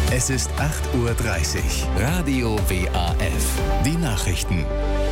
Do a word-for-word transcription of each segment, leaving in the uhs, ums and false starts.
Es ist acht Uhr dreißig. Radio W A F. Die Nachrichten.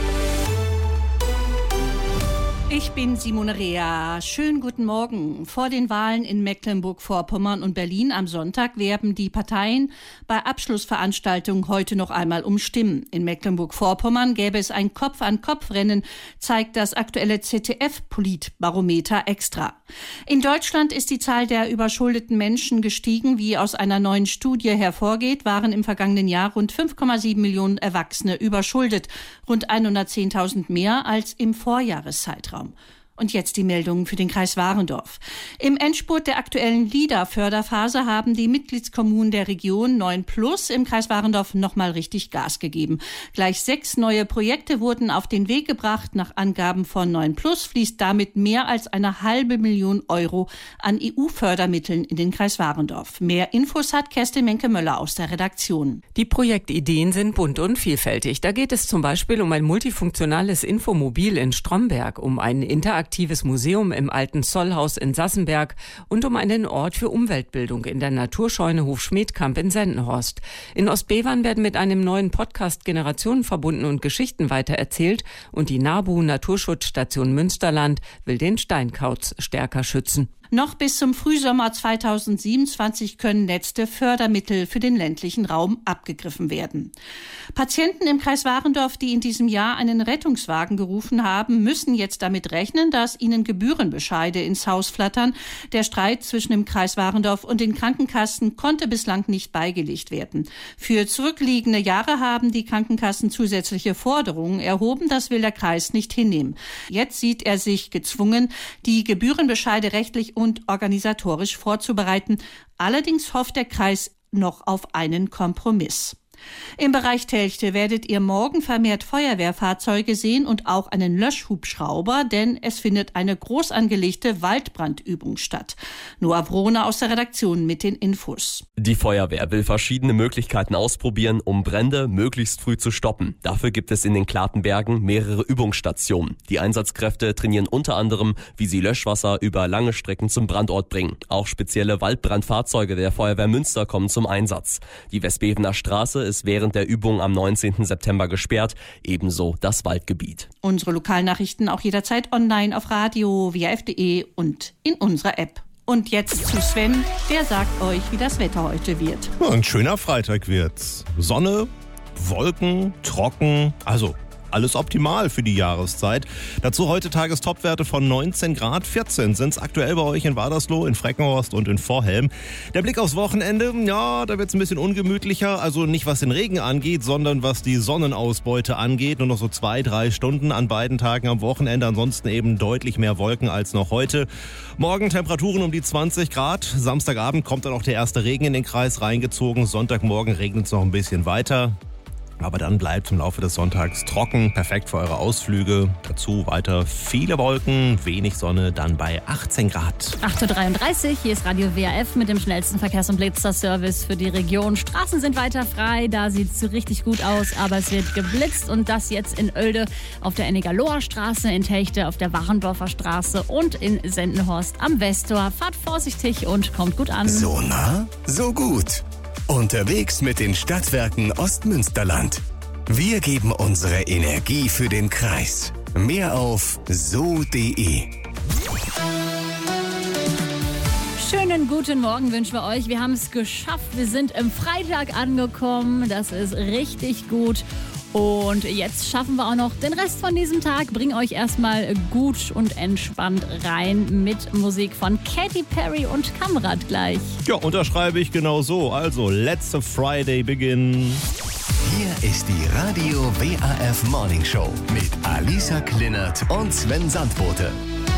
Ich bin Simone Rea. Schönen guten Morgen. Vor den Wahlen in Mecklenburg-Vorpommern und Berlin am Sonntag werben die Parteien bei Abschlussveranstaltungen heute noch einmal um Stimmen. In Mecklenburg-Vorpommern gäbe es ein Kopf-an-Kopf-Rennen, zeigt das aktuelle Z D F-Politbarometer extra. In Deutschland ist die Zahl der überschuldeten Menschen gestiegen. Wie aus einer neuen Studie hervorgeht, waren im vergangenen Jahr rund fünf Komma sieben Millionen Erwachsene überschuldet, rund hundertzehntausend mehr als im Vorjahreszeitraum. Und jetzt die Meldungen für den Kreis Warendorf. Im Endspurt der aktuellen LIDA-Förderphase haben die Mitgliedskommunen der Region neun plus im Kreis Warendorf nochmal richtig Gas gegeben. Gleich sechs neue Projekte wurden auf den Weg gebracht. Nach Angaben von neun plus fließt damit mehr als eine halbe Million Euro an E U-Fördermitteln in den Kreis Warendorf. Mehr Infos hat Kerstin Menke-Möller aus der Redaktion. Die Projektideen sind bunt und vielfältig. Da geht es zum Beispiel um ein multifunktionales Infomobil in Stromberg, um ein interaktives aktives Museum im alten Zollhaus in Sassenberg und um einen Ort für Umweltbildung in der Naturscheune Hofschmedkamp in Sendenhorst. In Ostbevern werden mit einem neuen Podcast Generationen verbunden und Geschichten weitererzählt und die NABU Naturschutzstation Münsterland will den Steinkauz stärker schützen. Noch bis zum Frühsommer zweitausendsiebenundzwanzig können letzte Fördermittel für den ländlichen Raum abgegriffen werden. Patienten im Kreis Warendorf, die in diesem Jahr einen Rettungswagen gerufen haben, müssen jetzt damit rechnen, dass ihnen Gebührenbescheide ins Haus flattern. Der Streit zwischen dem Kreis Warendorf und den Krankenkassen konnte bislang nicht beigelegt werden. Für zurückliegende Jahre haben die Krankenkassen zusätzliche Forderungen erhoben. Das will der Kreis nicht hinnehmen. Jetzt sieht er sich gezwungen, die Gebührenbescheide rechtlich und organisatorisch vorzubereiten. Allerdings hofft der Kreis noch auf einen Kompromiss. Im Bereich Telchte werdet ihr morgen vermehrt Feuerwehrfahrzeuge sehen und auch einen Löschhubschrauber, denn es findet eine groß angelegte Waldbrandübung statt. Noah Brone aus der Redaktion mit den Infos. Die Feuerwehr will verschiedene Möglichkeiten ausprobieren, um Brände möglichst früh zu stoppen. Dafür gibt es in den Klatenbergen mehrere Übungsstationen. Die Einsatzkräfte trainieren unter anderem, wie sie Löschwasser über lange Strecken zum Brandort bringen. Auch spezielle Waldbrandfahrzeuge der Feuerwehr Münster kommen zum Einsatz. Die Westbevener Straße ist während der Übung am neunzehnten September gesperrt, ebenso das Waldgebiet. Unsere Lokalnachrichten auch jederzeit online auf radio w a f punkt d e und in unserer App. Und jetzt zu Sven, der sagt euch, wie das Wetter heute wird. Ja, ein schöner Freitag wird's. Sonne, Wolken, trocken, also alles optimal für die Jahreszeit. Dazu heute Tagestopwerte von neunzehn Grad, vierzehn sind es aktuell bei euch in Wadersloh, in Freckenhorst und in Vorhelm. Der Blick aufs Wochenende, ja, da wird es ein bisschen ungemütlicher. Also nicht was den Regen angeht, sondern was die Sonnenausbeute angeht. Nur noch so zwei, drei Stunden an beiden Tagen am Wochenende. Ansonsten eben deutlich mehr Wolken als noch heute. Morgen Temperaturen um die zwanzig Grad. Samstagabend kommt dann auch der erste Regen in den Kreis reingezogen. Sonntagmorgen regnet es noch ein bisschen weiter. Aber dann bleibt im Laufe des Sonntags trocken, perfekt für eure Ausflüge. Dazu weiter viele Wolken, wenig Sonne, dann bei achtzehn Grad. acht Uhr dreiunddreißig, hier ist Radio W A F mit dem schnellsten Verkehrs- und Blitzerservice für die Region. Straßen sind weiter frei, da sieht es richtig gut aus, aber es wird geblitzt und das jetzt in Oelde auf der Ennigerloher Straße, in Telchte auf der Warendorfer Straße und in Sendenhorst am Westtor. Fahrt vorsichtig und kommt gut an. So nah, so gut. Unterwegs mit den Stadtwerken Ostmünsterland. Wir geben unsere Energie für den Kreis. Mehr auf so punkt de. Schönen guten Morgen wünschen wir euch. Wir haben es geschafft. Wir sind im Freitag angekommen. Das ist richtig gut. Und jetzt schaffen wir auch noch den Rest von diesem Tag. Bringen euch erstmal gut und entspannt rein mit Musik von Katy Perry und Kamrat gleich. Ja, unterschreibe ich genau so. Also, let's a Friday begin. Hier ist die Radio W A F Morning Show mit Alisa Klinert und Sven Sandbote.